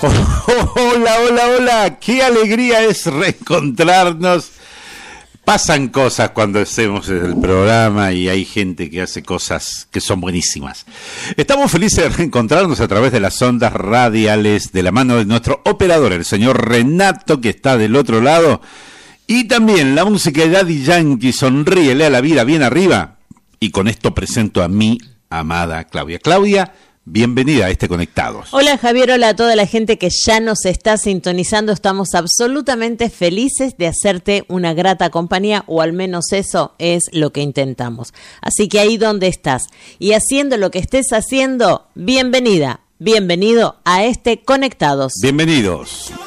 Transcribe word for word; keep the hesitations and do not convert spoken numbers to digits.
Hola, hola, hola, qué alegría es reencontrarnos. Pasan cosas cuando hacemos el programa y hay gente que hace cosas que son buenísimas. Estamos felices de reencontrarnos a través de las ondas radiales de la mano de nuestro operador, el señor Renato, que está del otro lado. Y también la música de Daddy Yankee, Sonríele a la vida, bien arriba. Y con esto presento a mi amada Claudia. Claudia, bienvenida a este Conectados. Hola Javier, hola a toda la gente que ya nos está sintonizando. Estamos absolutamente felices de hacerte una grata compañía, o al menos eso es lo que intentamos. Así que ahí donde estás y haciendo lo que estés haciendo, bienvenida, bienvenido a este Conectados. Bienvenidos.